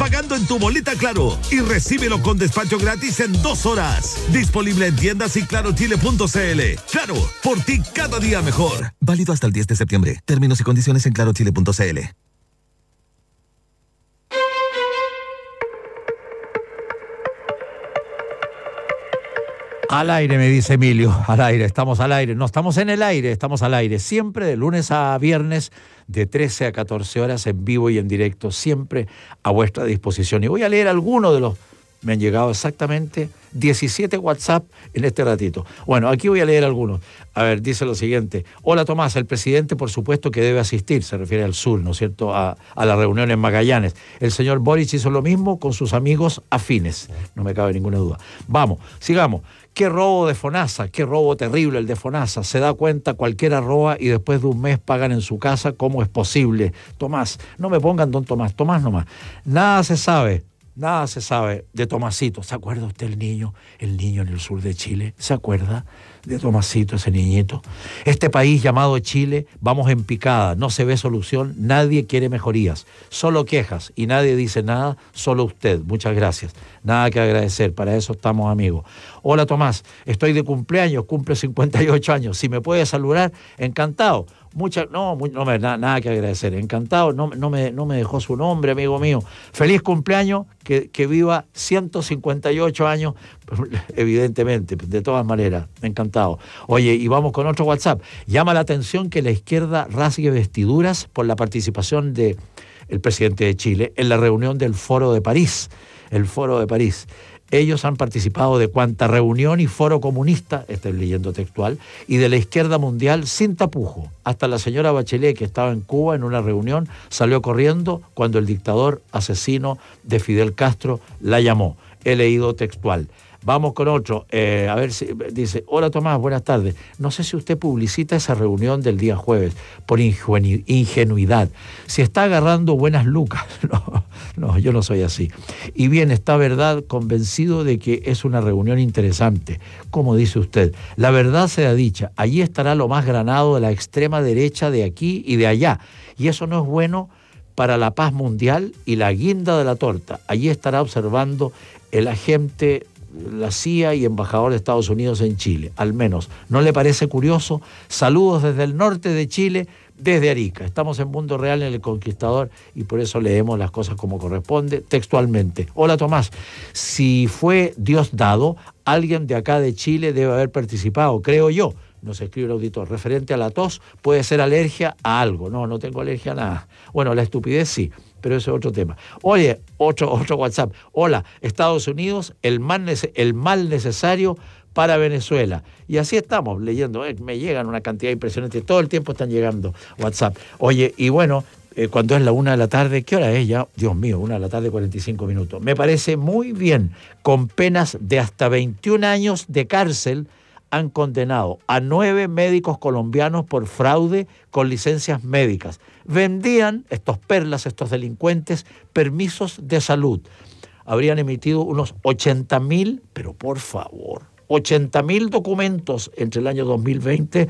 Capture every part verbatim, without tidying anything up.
pagando en tu boleta Claro y recíbelo con despacho gratis en dos horas. Disponible en tiendas y clarochile punto c l. Claro, por ti cada día mejor. Válido hasta el diez de septiembre. Términos y condiciones en clarochile punto c l. Al aire, me dice Emilio, al aire, estamos al aire, no estamos en el aire, estamos al aire, siempre de lunes a viernes, de trece a catorce horas, en vivo y en directo, siempre a vuestra disposición. Y voy a leer algunos de los, me han llegado exactamente diecisiete WhatsApp en este ratito. Bueno, aquí voy a leer algunos. A ver, dice lo siguiente. Hola Tomás, el presidente por supuesto que debe asistir, se refiere al sur, ¿no es cierto?, a, a la reunión en Magallanes. El señor Boric hizo lo mismo con sus amigos afines, no me cabe ninguna duda. Vamos, sigamos. Qué robo de FONASA, qué robo terrible el de FONASA. Se da cuenta, cualquiera roba y después de un mes pagan en su casa. ¿Cómo es posible? Tomás, no me pongan don Tomás, Tomás nomás. Nada se sabe, nada se sabe de Tomasito. ¿Se acuerda usted el niño? El niño en el sur de Chile. ¿Se acuerda de Tomasito, ese niñito? Este país llamado Chile, vamos en picada, no se ve solución, nadie quiere mejorías, solo quejas y nadie dice nada, solo usted. Muchas gracias. Nada que agradecer, para eso estamos amigos. Hola Tomás, estoy de cumpleaños, cumple cincuenta y ocho años, si me puede saludar, encantado. Mucha, no, muy, no me, nada, nada que agradecer, encantado, no, no, me, no me dejó su nombre, amigo mío. Feliz cumpleaños, que, que viva ciento cincuenta y ocho años, evidentemente, de todas maneras, encantado. Oye, y vamos con otro WhatsApp. Llama la atención que la izquierda rasgue vestiduras por la participación del presidente de Chile en la reunión del Foro de París, el Foro de París. Ellos han participado de cuanta reunión y foro comunista, estoy leyendo textual, y de la izquierda mundial sin tapujo. Hasta la señora Bachelet, que estaba en Cuba en una reunión, salió corriendo cuando el dictador asesino de Fidel Castro la llamó. He leído textual. Vamos con otro, eh, a ver si dice, hola Tomás, buenas tardes. No sé si usted publicita esa reunión del día jueves por ingenu- ingenuidad. Si está agarrando buenas lucas, no, no, yo no soy así. Y bien, está verdad, convencido de que es una reunión interesante. Como dice usted, la verdad sea dicha, allí estará lo más granado de la extrema derecha de aquí y de allá. Y eso no es bueno para la paz mundial y la guinda de la torta. Allí estará observando el agente, la C I A y embajador de Estados Unidos en Chile, al menos. ¿No le parece curioso? Saludos desde el norte de Chile, desde Arica. Estamos en Mundo Real, en El Conquistador, y por eso leemos las cosas como corresponde, textualmente. Hola Tomás, si fue Dios dado, alguien de acá de Chile debe haber participado, creo yo. Nos escribe el auditor. Referente a la tos, puede ser alergia a algo. No, no tengo alergia a nada. Bueno, la estupidez sí, pero ese es otro tema. Oye, otro, otro WhatsApp. Hola, Estados Unidos, el mal, el mal necesario para Venezuela. Y así estamos leyendo. Eh, me llegan una cantidad impresionante. Todo el tiempo están llegando WhatsApp. Oye, y bueno, eh, cuando es la una de la tarde, ¿qué hora es ya? Dios mío, una de la tarde, cuarenta y cinco minutos. Me parece muy bien, con penas de hasta veintiún años de cárcel, han condenado a nueve médicos colombianos por fraude con licencias médicas. Vendían, estos perlas, estos delincuentes, permisos de salud. Habrían emitido unos ochenta mil, pero por favor, ochenta mil documentos entre el año dos mil veinte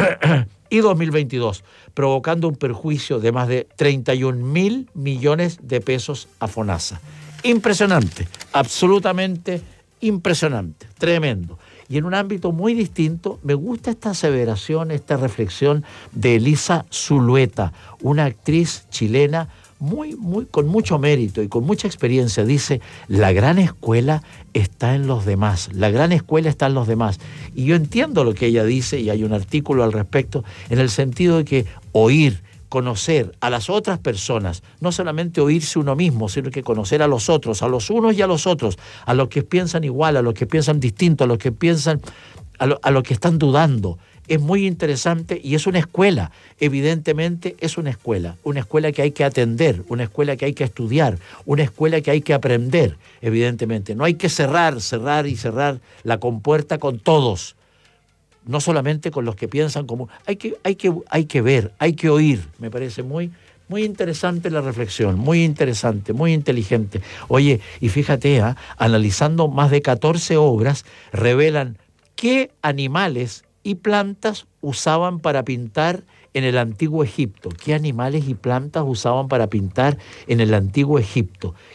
y dos mil veintidós, provocando un perjuicio de más de treinta y un mil millones de pesos a FONASA. Impresionante, absolutamente impresionante, tremendo. Y en un ámbito muy distinto, me gusta esta aseveración, esta reflexión de Elisa Zulueta, una actriz chilena muy, muy, con mucho mérito y con mucha experiencia. Dice, la gran escuela está en los demás, la gran escuela está en los demás. Y yo entiendo lo que ella dice, y hay un artículo al respecto, en el sentido de que oír, conocer a las otras personas, no solamente oírse uno mismo, sino que conocer a los otros, a los unos y a los otros, a los que piensan igual, a los que piensan distinto, a los que piensan, a, lo, a los que están dudando. Es muy interesante y es una escuela, evidentemente es una escuela, una escuela que hay que atender, una escuela que hay que estudiar, una escuela que hay que aprender, evidentemente. No hay que cerrar, cerrar y cerrar la compuerta con todos, no solamente con los que piensan como... Hay que, hay que, hay que ver, hay que oír. Me parece muy, muy interesante la reflexión, muy interesante, muy inteligente. Oye, y fíjate, ¿eh? analizando más de catorce obras, revelan qué animales y plantas usaban para pintar en el antiguo Egipto. ¿Qué animales y plantas usaban para pintar en el antiguo Egipto?